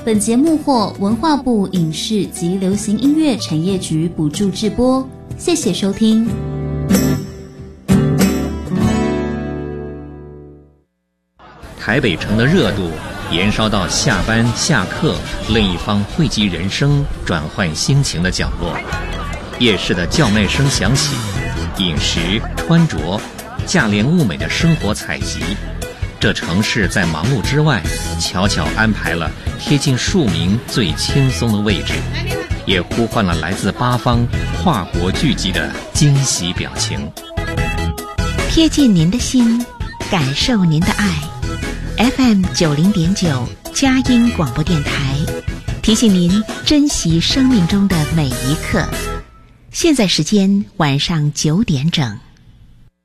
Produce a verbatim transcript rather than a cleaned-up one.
本节目获文化部影视及流行音乐产业局补助制播，谢谢收听。 台北城的热度延烧到下班下课另一方汇集人生转换心情的角落，夜市的叫卖声响起，饮食穿着价廉物美的生活采集，这城市在忙碌之外悄悄安排了贴近庶民最轻松的位置，也呼唤了来自八方跨国聚集的惊喜表情。 贴近您的心，感受您的爱。 F M 九零点九佳音广播电台提醒您珍惜生命中的每一刻。现在时间晚上九点整。